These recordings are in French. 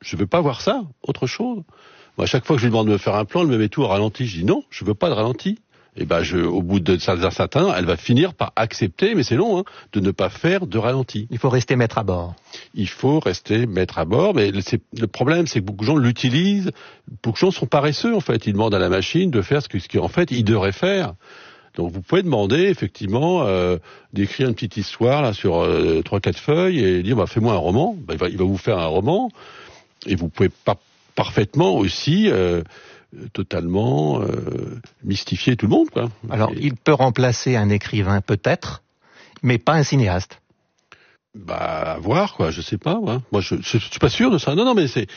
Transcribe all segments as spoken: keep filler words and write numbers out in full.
Je veux pas voir ça, autre chose. Moi, à chaque fois que je lui demande de me faire un plan, elle me met tout au ralenti. Je dis non, je veux pas de ralenti. Et ben, je, au bout d'un certain temps, elle va finir par accepter, mais c'est long, hein, de ne pas faire de ralenti. Il faut rester maître à bord. Il faut rester maître à bord, mais c'est, le problème, c'est que beaucoup de gens l'utilisent. Beaucoup de gens sont paresseux, en fait. Ils demandent à la machine de faire ce que, ce qu'en fait, ils devraient faire. Donc, vous pouvez demander, effectivement, euh, d'écrire une petite histoire, là, sur euh, trois, quatre feuilles, et dire, bah, fais-moi un roman. Bah, il va, il va vous faire un roman. Et vous pouvez pas parfaitement aussi euh, totalement euh, mystifier tout le monde, quoi. Alors, Et, il peut remplacer un écrivain peut-être, mais pas un cinéaste. Bah, à voir, quoi. Je sais pas, ouais. Moi, je, je, je suis pas sûr de ça. Non, non, mais c'est.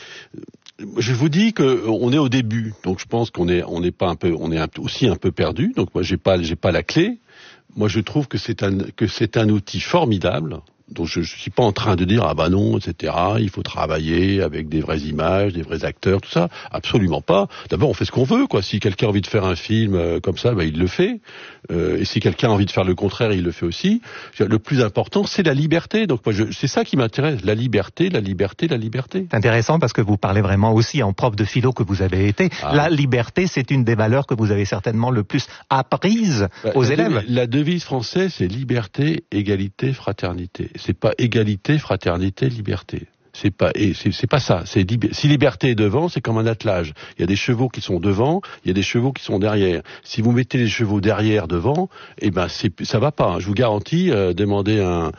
Je vous dis que on est au début, donc je pense qu'on est, on n'est pas un peu, on est un, aussi un peu perdu. Donc moi, j'ai pas, j'ai pas la clé. Moi, je trouve que c'est un, que c'est un outil formidable. Donc je, je suis pas en train de dire ah bah non, et cetera. Il faut travailler avec des vraies images, des vrais acteurs, tout ça. Absolument pas. D'abord, on fait ce qu'on veut, quoi. Si quelqu'un a envie de faire un film euh, comme ça, bah il le fait. Euh, et si quelqu'un a envie de faire le contraire, il le fait aussi. Le plus important, c'est la liberté. Donc moi, je, c'est ça qui m'intéresse. La liberté, la liberté, la liberté. C'est intéressant parce que vous parlez vraiment aussi en prof de philo que vous avez été. Ah. La liberté, c'est une des valeurs que vous avez certainement le plus apprises bah, aux la élèves. Devise, la devise française, c'est liberté, égalité, fraternité. C'est pas égalité, fraternité, liberté. C'est pas, et c'est, c'est pas ça. C'est lib- si liberté est devant, c'est comme un attelage. Il y a des chevaux qui sont devant, il y a des chevaux qui sont derrière. Si vous mettez les chevaux derrière devant, eh ben c'est, ça va pas. Je vous garantis, euh, demander un,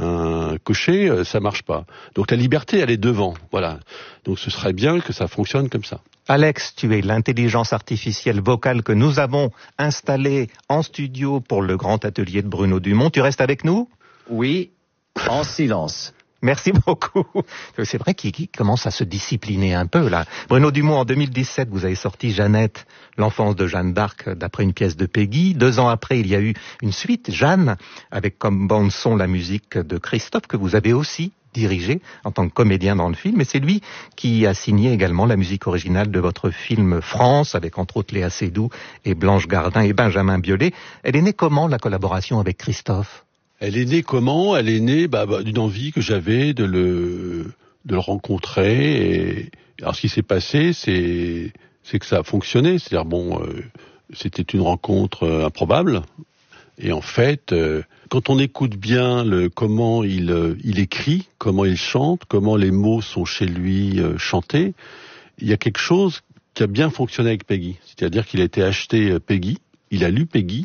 un cocher, euh, ça marche pas. Donc la liberté, elle est devant. Voilà. Donc ce serait bien que ça fonctionne comme ça. Alex, tu es l'intelligence artificielle vocale que nous avons installée en studio pour le grand atelier de Bruno Dumont. Tu restes avec nous ? Oui. En silence. Merci beaucoup. C'est vrai qu'il, qu'il commence à se discipliner un peu, là. Bruno Dumont, en deux mille dix-sept, vous avez sorti Jeannette, l'enfance de Jeanne d'Arc, d'après une pièce de Peggy. Deux ans après, il y a eu une suite, Jeanne, avec comme bande-son la musique de Christophe, que vous avez aussi dirigé en tant que comédien dans le film. Et c'est lui qui a signé également la musique originale de votre film France, avec entre autres Léa Seydoux et Blanche Gardin et Benjamin Biolay. Elle est née comment, la collaboration avec Christophe ? Elle est née comment ? Elle est née bah, bah, d'une envie que j'avais de le de le rencontrer. Et alors ce qui s'est passé, c'est c'est que ça a fonctionné. C'est-à-dire bon, euh, c'était une rencontre euh, improbable. Et en fait, euh, quand on écoute bien le comment il euh, il écrit, comment il chante, comment les mots sont chez lui euh, chantés, il y a quelque chose qui a bien fonctionné avec Peggy. C'est-à-dire qu'il a été acheté euh, Peggy, il a lu Peggy.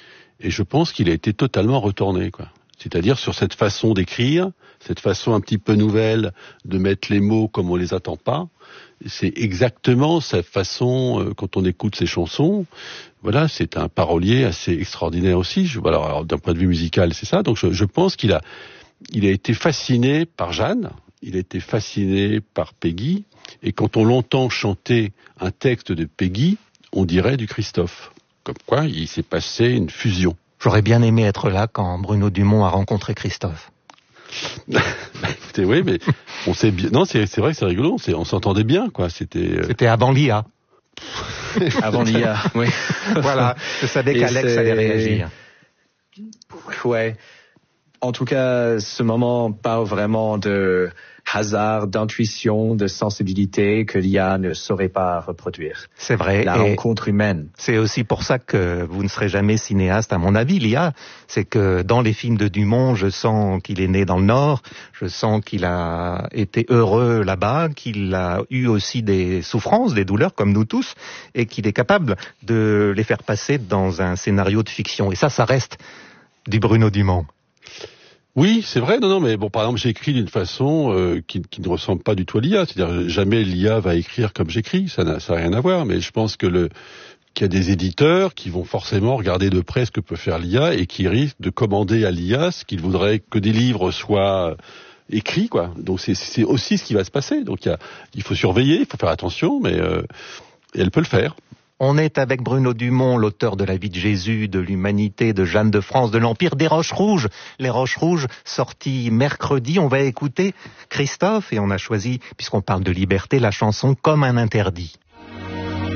Et je pense qu'il a été totalement retourné, quoi. C'est-à-dire sur cette façon d'écrire, cette façon un petit peu nouvelle de mettre les mots comme on les attend pas. C'est exactement cette façon, euh, quand on écoute ses chansons, voilà, c'est un parolier assez extraordinaire aussi. Je, alors, alors d'un point de vue musical, c'est ça. Donc je, je pense qu'il a, il a été fasciné par Jeanne, il a été fasciné par Peggy. Et quand on l'entend chanter un texte de Peggy, on dirait du Christophe. Comme quoi, il s'est passé une fusion. J'aurais bien aimé être là quand Bruno Dumont a rencontré Christophe. Bah, écoutez, oui, mais on sait bien. Non, c'est, c'est vrai que c'est rigolo. On, on s'entendait bien, quoi. C'était. Euh... C'était avant l'I A. Avant l'I A, oui. Voilà. Je savais Et qu'Alex c'est... allait réagir. Ouais. En tout cas, ce moment parle vraiment de hasard, d'intuition, de sensibilité que l'I A ne saurait pas reproduire. C'est vrai. La et rencontre humaine. C'est aussi pour ça que vous ne serez jamais cinéaste, à mon avis, l'I A. C'est que dans les films de Dumont, je sens qu'il est né dans le Nord, je sens qu'il a été heureux là-bas, qu'il a eu aussi des souffrances, des douleurs, comme nous tous, et qu'il est capable de les faire passer dans un scénario de fiction. Et ça, ça reste du Bruno Dumont. Oui, c'est vrai. Non, non, mais bon, par exemple, j'écris d'une façon euh, qui, qui ne ressemble pas du tout à l'I A. C'est-à-dire, jamais l'I A va écrire comme j'écris. Ça n'a, ça n'a rien à voir. Mais je pense que le qu'il y a des éditeurs qui vont forcément regarder de près ce que peut faire l'I A et qui risquent de commander à l'I A ce qu'ils voudraient que des livres soient écrits, quoi. Donc c'est, c'est aussi ce qui va se passer. Donc il y a, il faut surveiller, il faut faire attention, mais euh, et elle peut le faire. On est avec Bruno Dumont, l'auteur de La vie de Jésus, de l'Humanité, de Jeanne de France, de l'Empire, des Roches Rouges. Les Roches Rouges, sorties mercredi. On va écouter Christophe et on a choisi, puisqu'on parle de liberté, la chanson Comme un interdit.